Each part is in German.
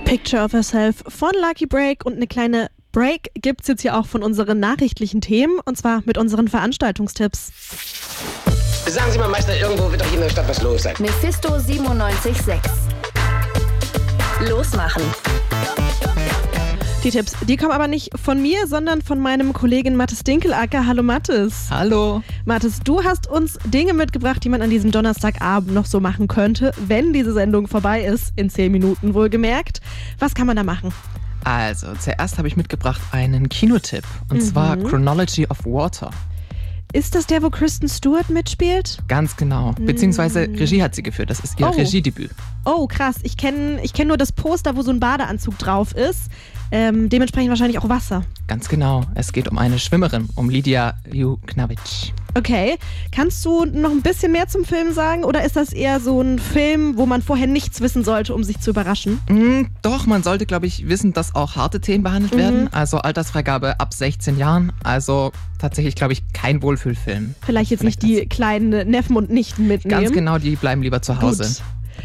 Picture of Herself von Lucky Break und eine kleine Break gibt's jetzt hier auch von unseren nachrichtlichen Themen und zwar mit unseren Veranstaltungstipps. Sagen Sie mal, Meister, irgendwo wird doch hier in der Stadt was los sein. Mephisto 97.6. Losmachen. Die Tipps, die kommen aber nicht von mir, sondern von meinem Kollegen Mathis Dinkelacker. Hallo Mathis. Hallo. Mathis, du hast uns Dinge mitgebracht, die man an diesem Donnerstagabend noch so machen könnte, wenn diese Sendung vorbei ist, in 10 Minuten wohlgemerkt. Was kann man da machen? Also, zuerst habe ich mitgebracht einen Kinotipp, und zwar Chronology of Water. Ist das der, wo Kristen Stewart mitspielt? Ganz genau. Beziehungsweise Regie hat sie geführt. Das ist ihr Regiedebüt. Oh, krass. Ich kenn nur das Poster, wo so ein Badeanzug drauf ist. Dementsprechend wahrscheinlich auch Wasser. Ganz genau. Es geht um eine Schwimmerin, um Lidia Juknavitch. Okay. Kannst du noch ein bisschen mehr zum Film sagen? Oder ist das eher so ein Film, wo man vorher nichts wissen sollte, um sich zu überraschen? Doch, man sollte, glaube ich, wissen, dass auch harte Themen behandelt werden. Also Altersfreigabe ab 16 Jahren. Also tatsächlich, glaube ich, kein Wohlfühlfilm. Vielleicht jetzt nicht die kleinen Neffen und Nichten mitnehmen. Ganz genau, die bleiben lieber zu Hause. Gut.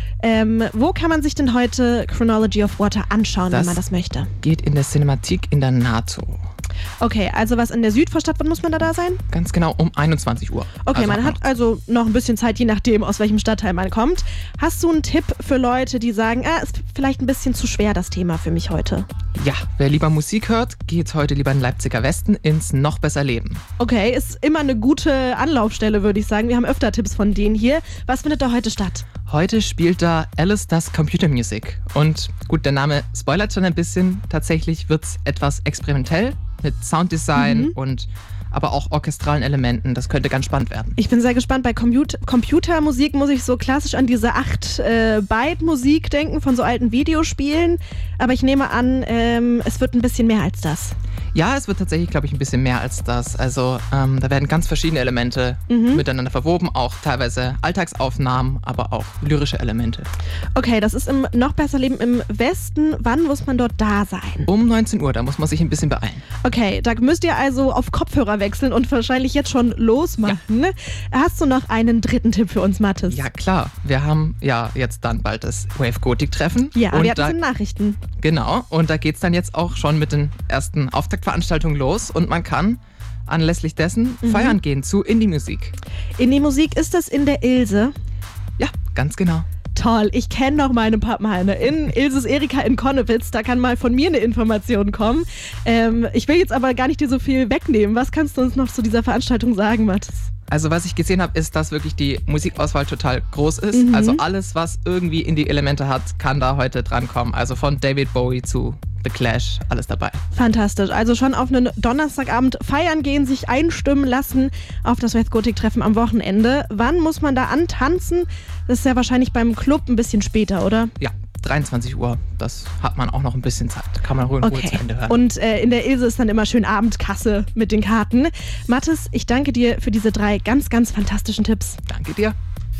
Wo kann man sich denn heute Chronology of Water anschauen, wenn man das möchte? Geht in der Cinemathek in der NATO. Okay, also was in der Südvorstadt, wann muss man da sein? Ganz genau, um 21 Uhr. Okay, also man hat also noch ein bisschen Zeit, je nachdem, aus welchem Stadtteil man kommt. Hast du einen Tipp für Leute, die sagen, ist vielleicht ein bisschen zu schwer das Thema für mich heute? Ja, wer lieber Musik hört, geht heute lieber in Leipziger Westen ins Noch besser Leben. Okay, ist immer eine gute Anlaufstelle, würde ich sagen. Wir haben öfter Tipps von denen hier. Was findet da heute statt? Heute spielt da Alice Does Computer Music. Und gut, der Name spoilert schon ein bisschen. Tatsächlich wird es etwas experimentell mit Sounddesign und aber auch orchestralen Elementen. Das könnte ganz spannend werden. Ich bin sehr gespannt. Bei Computermusik muss ich so klassisch an diese 8-Byte-Musik denken von so alten Videospielen. Aber ich nehme an, es wird ein bisschen mehr als das. Ja, es wird tatsächlich, glaube ich, ein bisschen mehr als das. Also da werden ganz verschiedene Elemente miteinander verwoben, auch teilweise Alltagsaufnahmen, aber auch lyrische Elemente. Okay, das ist im Noch besser Leben im Westen. Wann muss man dort da sein? Um 19 Uhr, da muss man sich ein bisschen beeilen. Okay, da müsst ihr also auf Kopfhörer wechseln und wahrscheinlich jetzt schon losmachen. Ja. Hast du noch einen dritten Tipp für uns, Mathis? Ja, klar. Wir haben ja jetzt dann bald das Wave Gothic Treffen. Ja, wir hatten es in Nachrichten. Genau, und da geht es dann jetzt auch schon mit den ersten Auftaktveranstaltungen los und man kann anlässlich dessen feiern gehen zu Indie-Musik. Indie-Musik, ist das in der Ilse? Ja, ganz genau. Toll, ich kenne noch meine Pappenheime. In Ilses Erika in Konnewitz, da kann mal von mir eine Information kommen. Ich will jetzt aber gar nicht dir so viel wegnehmen. Was kannst du uns noch zu dieser Veranstaltung sagen, Mathis? Also was ich gesehen habe, ist, dass wirklich die Musikauswahl total groß ist. Also alles, was irgendwie Indie-Elemente hat, kann da heute drankommen. Also von David Bowie zu The Clash, alles dabei. Fantastisch. Also schon auf einen Donnerstagabend feiern gehen, sich einstimmen lassen auf das Wave Gothic Treffen am Wochenende. Wann muss man da antanzen? Das ist ja wahrscheinlich beim Club ein bisschen später, oder? Ja, 23 Uhr. Das hat man auch noch ein bisschen Zeit. Kann man ruhig in Ruhe zu Ende hören. Und in der Ilse ist dann immer schön Abendkasse mit den Karten. Mathis, ich danke dir für diese 3 ganz, ganz fantastischen Tipps. Danke dir.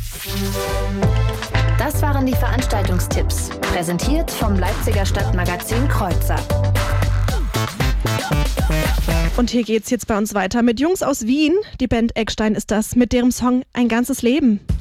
Das waren die Veranstaltungstipps, präsentiert vom Leipziger Stadtmagazin Kreuzer. Und hier geht's jetzt bei uns weiter mit Jungs aus Wien. Die Band Eckstein ist das mit deren Song Ein ganzes Leben.